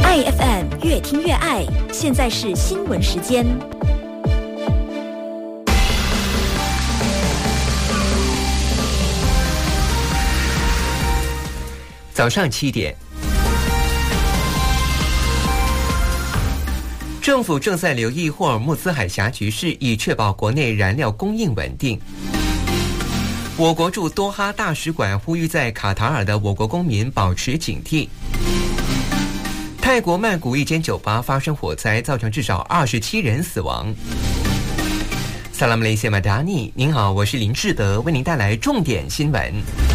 IFM 越听越爱，现在是新闻时间。 早上7点，政府正在留意霍尔木兹海峡局势，以确保国内燃料供应稳定。我国驻多哈大使馆呼吁在卡塔尔的我国公民保持警惕。泰国曼谷一间酒吧发生火灾，造成至少27人死亡。萨拉姆雷谢马达尼，您好，我是林志德，为您带来重点新闻。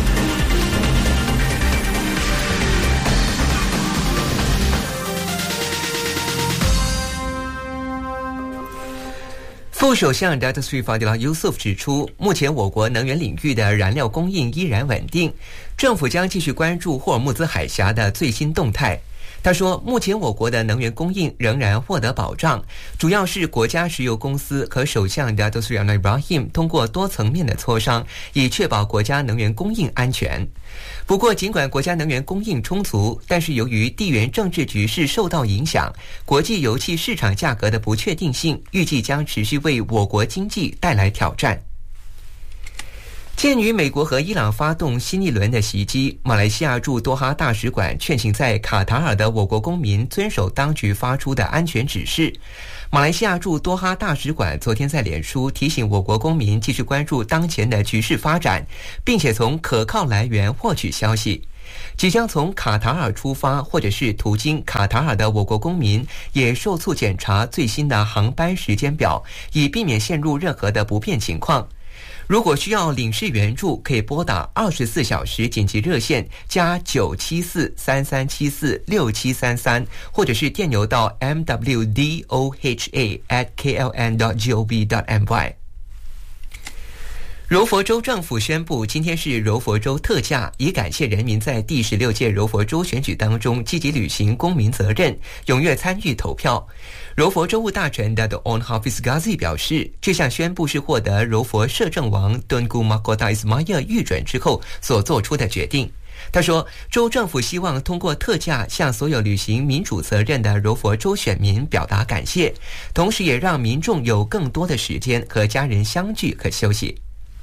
副首相 Datuk Seri Fadilah Yusof 指出，目前我国能源领域的燃料供应依然稳定，政府将继续关注霍尔木兹海峡的最新动态。他说，目前我国的能源供应仍然获得保障，主要是国家石油公司和首相 Datuk Seri Anwar Ibrahim 通过多层面的磋商，以确保国家能源供应安全。不过，尽管国家能源供应充足，但是由于地缘政治局势受到影响，国际油气市场价格的不确定性，预计将持续为我国经济带来挑战。鉴于美国和伊朗发动新一轮的袭击，马来西亚驻多哈大使馆劝请在卡塔尔的我国公民遵守当局发出的安全指示。马来西亚驻多哈大使馆昨天在脸书提醒我国公民继续关注当前的局势发展，并且从可靠来源获取消息。即将从卡塔尔出发或者是途经卡塔尔的我国公民也受促检查最新的航班时间表，以避免陷入任何的不便情况。如果需要领事援助，可以拨打24小时紧急热线加974-3374-6733，或者是电邮到 mwdoha@kln.gov.my。柔佛州政府宣布，今天是柔佛州特假，以感谢人民在第16届柔佛州选举当中积极履行公民责任，踊跃参与投票。柔佛州务大臣 Dato' Onn Hafiz Ghazi 表示，这项宣布是获得柔佛摄政王 Tunku Mahkota Ismail 预准之后所做出的决定。他说，州政府希望通过特假向所有履行民主责任的柔佛州选民表达感谢，同时也让民众有更多的时间和家人相聚和休息。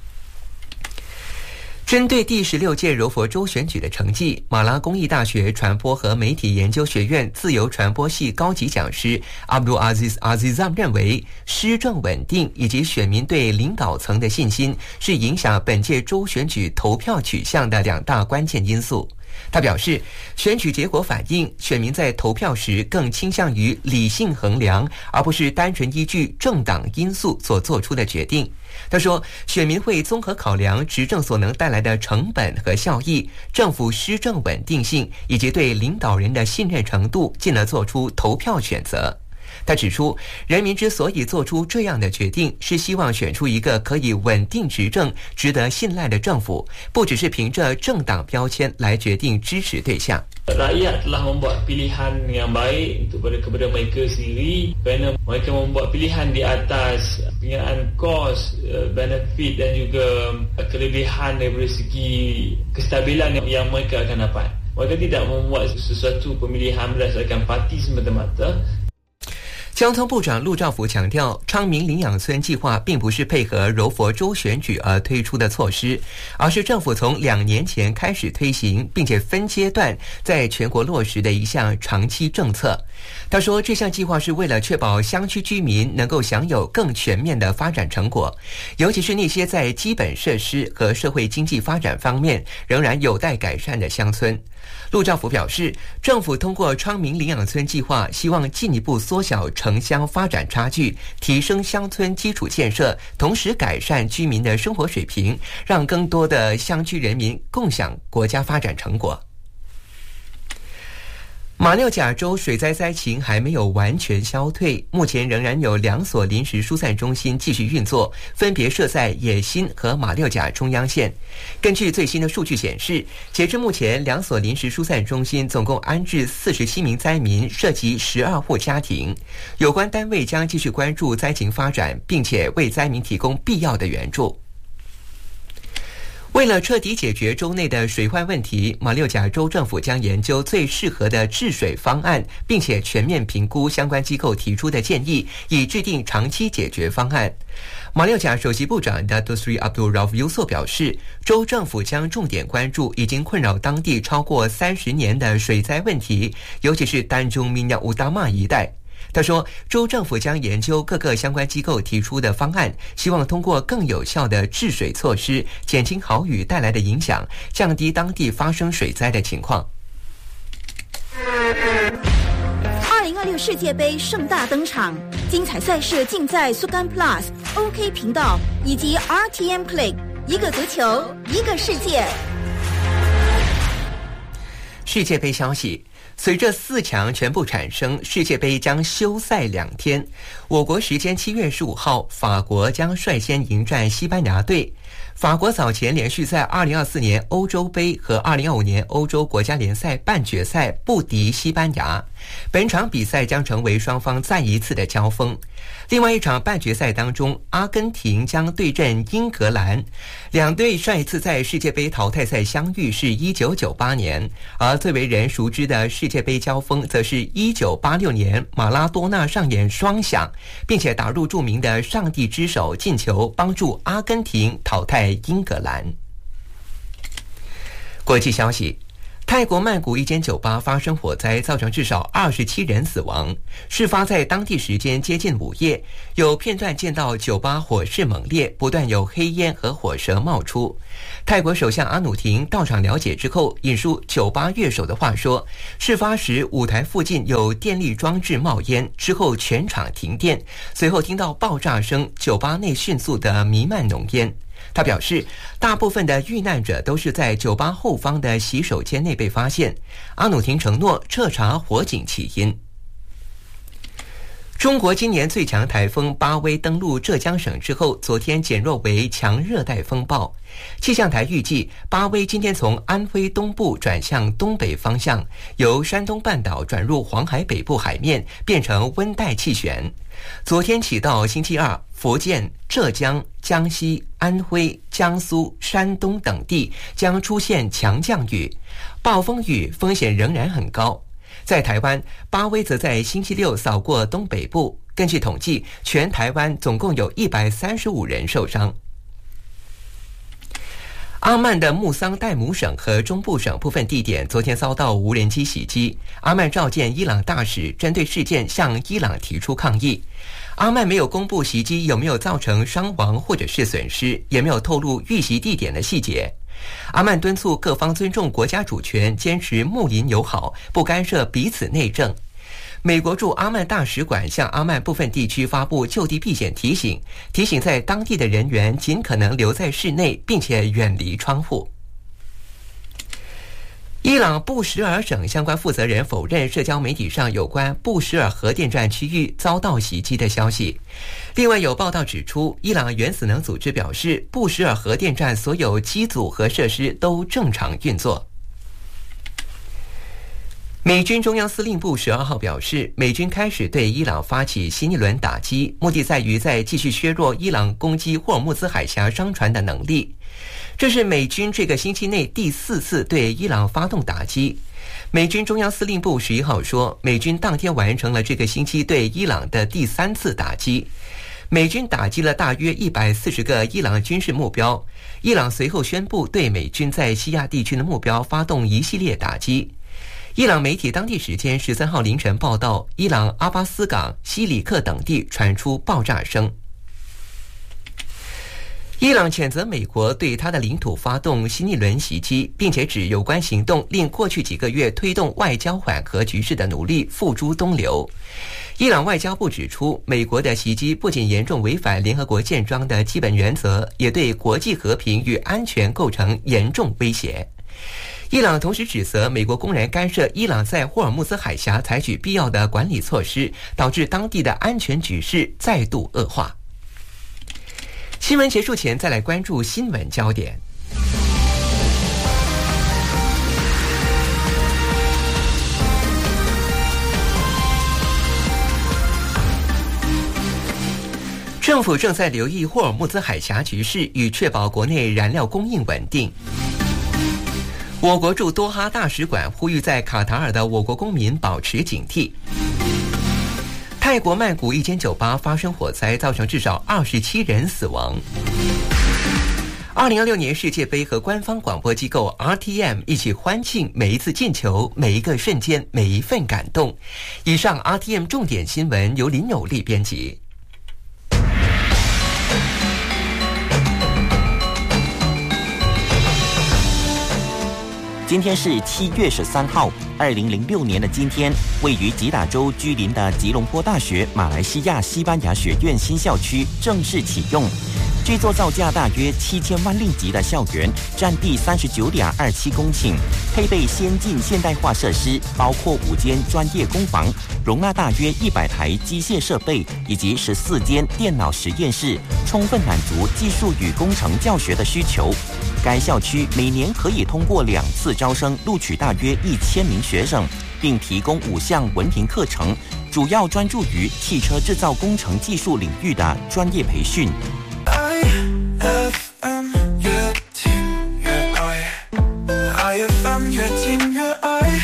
针对第16届柔佛州选举的成绩，马拉公益大学传播和媒体研究学院自由传播系高级讲师 Abdul Aziz Azizam 认为，施政稳定以及选民对领导层的信心是影响本届州选举投票取向的2大关键因素。他表示，选举结果反映选民在投票时更倾向于理性衡量，而不是单纯依据政党因素所做出的决定。他说，选民会综合考量执政所能带来的成本和效益、政府施政稳定性以及对领导人的信任程度，进而做出投票选择。他指出，人民之所以做出这样的决定，是希望选出一个可以稳定执政、值得信赖的政府，不只是凭着政党标签来决定支持对象。 Rakyat telah membuat pilihan yang baik kepada mereka sendiri, kerana mereka membuat pilihan di atas pengiraan kos, benefit dan juga kelebihan daripada segi kestabilan yang mereka akan dapat. Mereka tidak membuat sesuatu pemilihan berdasarkan parti semata-mata。 交通部长陆兆福强调，昌明领养村计划并不是配合柔佛州选举而推出的措施，而是政府从2年前开始推行，并且分阶段在全国落实的一项长期政策。他说，这项计划是为了确保乡区居民能够享有更全面的发展成果，尤其是那些在基本设施和社会经济发展方面仍然有待改善的乡村。陆兆福表示，政府通过昌明领养村计划，希望进一步缩小城乡发展差距，提升乡村基础建设，同时改善居民的生活水平，让更多的乡区人民共享国家发展成果。马六甲州水灾灾情还没有完全消退，目前仍然有2所临时疏散中心继续运作，分别设在野新和马六甲中央县。根据最新的数据显示，截至目前2所临时疏散中心总共安置47名灾民，涉及12户家庭。有关单位将继续关注灾情发展，并且为灾民提供必要的援助。 为了彻底解决州内的水患问题，马六甲州政府将研究最适合的治水方案，并且全面评估相关机构提出的建议，以制定长期解决方案。马六甲首席部长Datuk Seri Abdul Rauf Yusof 表示，州政府将重点关注已经困扰当地超过30年的水灾问题，尤其是丹中米亚乌达玛一带。他说，州政府将研究各个相关机构提出的方案，希望通过更有效的治水措施，减轻豪雨带来的影响，降低当地发生水灾的情况。 2026世界杯盛大登场，精彩赛事尽在 Sukan Plus、OK 频道以及 RTM Click， 一个足球，一个世界。 世界杯消息。随着4强全部产生，世界杯将休赛2天。我国时间7月15号，法国将率先迎战西班牙队。法国早前连续在2024年欧洲杯和2025年欧洲国家联赛半决赛不敌西班牙，本场比赛将成为双方再一次的交锋。另外一场半决赛当中，阿根廷将对阵英格兰，两队上一次在世界杯淘汰赛相遇是1998年，而最为人熟知的世界杯交锋则是1986年马拉多纳上演双响，并且打入著名的上帝之手进球，帮助阿根廷淘汰英格兰。国际消息，泰国曼谷一间酒吧发生火灾，造成至少27人死亡。事发在当地时间接近午夜，有片段见到酒吧火势猛烈，不断有黑烟和火舌冒出。泰国首相阿努廷到场了解之后，引述酒吧乐手的话说，事发时舞台附近有电力装置冒烟，之后全场停电，随后听到爆炸声，酒吧内迅速的弥漫浓烟。他表示，大部分的遇难者都是在酒吧后方的洗手间内被发现。阿努廷承诺彻查火警起因。中国今年最强台风巴威登陆浙江省之后，昨天减弱为强热带风暴。气象台预计，巴威今天从安徽东部转向东北方向，由山东半岛转入黄海北部海面，变成温带气旋。昨天起到星期二，福建、浙江、江西、安徽、江苏、山东等地将出现强降雨，暴风雨风险仍然很高。在台湾，巴威则在星期六扫过东北部。根据统计，全台湾总共有135人受伤。阿曼的穆桑代姆省和中部省部分地点昨天遭到无人机袭击。阿曼召见伊朗大使，针对事件向伊朗提出抗议。阿曼没有公布袭击有没有造成伤亡或者是损失，也没有透露遇袭地点的细节。阿曼敦促各方尊重国家主权，坚持睦邻友好，不干涉彼此内政。美国驻阿曼大使馆向阿曼部分地区发布就地避险提醒，提醒在当地的人员尽可能留在室内，并且远离窗户。伊朗布什尔省相关负责人否认社交媒体上有关布什尔核电站区域遭到袭击的消息。另外有报道指出，伊朗原子能组织表示，布什尔核电站所有机组和设施都正常运作。美军中央司令部12号表示，美军开始对伊朗发起新一轮打击，目的在于再继续削弱伊朗攻击霍尔木兹海峡商船的能力。这是美军这个星期内第4次对伊朗发动打击。美军中央司令部11号说，美军当天完成了这个星期对伊朗的第3次打击。美军打击了大约140个伊朗军事目标。伊朗随后宣布对美军在西亚地区的目标发动一系列打击。伊朗媒体当地时间13号凌晨报道，伊朗阿巴斯港、西里克等地传出爆炸声。伊朗谴责美国对他的领土发动新一轮袭击，并且指有关行动令过去几个月推动外交缓和局势的努力付诸东流。伊朗外交部指出，美国的袭击不仅严重违反联合国宪章的基本原则，也对国际和平与安全构成严重威胁。伊朗同时指责美国公然干涉伊朗在霍尔木兹海峡采取必要的管理措施，导致当地的安全局势再度恶化。新闻结束前，再来关注新闻焦点。 政府正在留意霍尔木兹海峡局势，以确保国内燃料供应稳定。我国驻多哈大使馆呼吁在卡塔尔的我国公民保持警惕。泰国曼谷一间酒吧发生火灾，造成至少27人死亡。2026年世界杯和官方广播机构 RTM 一起欢庆每一次进球、每一个瞬间、每一份感动。以上 RTM 重点新闻由林有利编辑。 今天是7月13号，2006年的今天，位于吉打州居林的吉隆坡大学马来西亚西班牙学院新校区正式启用。这座造价大约7000万令吉的校园，占地39.27公顷，配备先进现代化设施，包括5间专业工房，容纳大约100台机械设备以及14间电脑实验室，充分满足技术与工程教学的需求。该校区每年可以通过2次招生，录取大约1000名学生，并提供5项文凭课程，主要专注于汽车制造工程技术领域的专业培训。 IFM 越听越爱 ，IFM 越听越爱。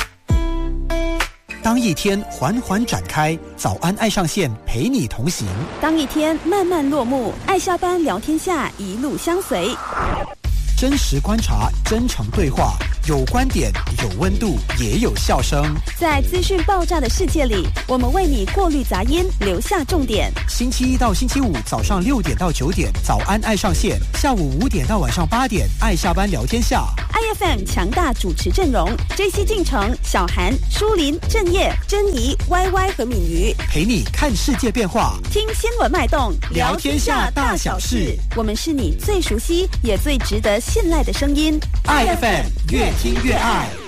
当一天缓缓展开，早安爱上线陪你同行； 当一天慢慢落幕，爱下班聊天下一路相随。 真实观察，真诚对话，有观点，有温度，也有笑声。 在资讯爆炸的世界里，我们为你过滤杂音，留下重点。 星期一到星期五早上6点到9点，早安爱上线；下午5点到晚上8点，爱下班聊天下。 IFM 强大主持阵容 ：JC 进城、小韩、舒林、郑业、珍怡、YY 和敏瑜， 陪你看世界变化， 听新闻脉动， 聊天下大小事。 我们是你最熟悉也最值得信赖的声音。 IFM 越听越爱。